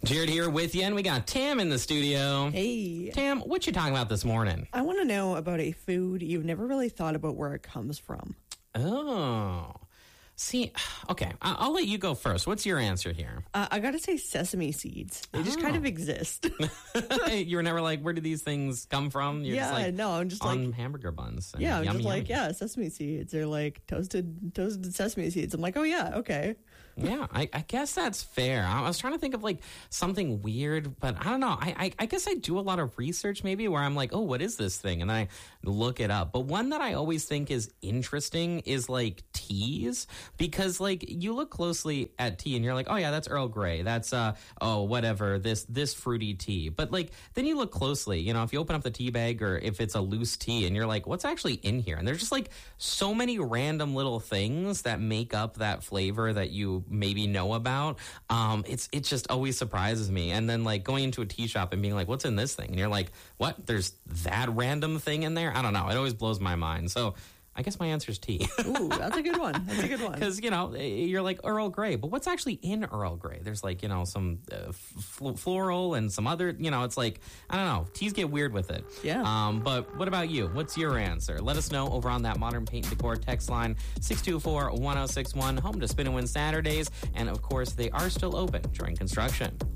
Jared here with you, and we got Tam in the studio. Hey. Tam, what you talking about this morning? I want to know about a food you've never really thought about where it comes from. Oh. See, okay, I'll let you go first. What's your answer here? I got to say sesame seeds. They just kind of exist. You were never like, where do these things come from? You're just like, no, I'm just on like... hamburger buns. Yeah, I'm yummy, just like, yummy. yeah, sesame seeds. They're like toasted sesame seeds. I'm like, oh, yeah, okay. Yeah, I guess that's fair. I was trying to think of like something weird, but I don't know. I guess I do a lot of research maybe where I'm like, oh, what is this thing? And I look it up. But one that I always think is interesting is like teas, because like you look closely at tea and you're like, oh yeah, that's Earl Grey. That's whatever, this fruity tea. But like then you look closely, you know, if you open up the tea bag or if it's a loose tea and you're like, what's actually in here? And there's just like so many random little things that make up that flavor that you maybe know about. It just always surprises me. And then like going into a tea shop and being like, what's in this thing? And you're like, what? There's that random thing in there? I don't know. It always blows my mind. So I guess my answer is tea. Ooh, that's a good one. That's a good one. Because, you know, you're like Earl Grey, but what's actually in Earl Grey? There's like, you know, some floral and some other, you know, it's like, I don't know. Teas get weird with it. Yeah. But what about you? What's your answer? Let us know over on that Modern Paint and Decor text line, 624-1061, home to Spin and Win Saturdays. And, of course, they are still open during construction.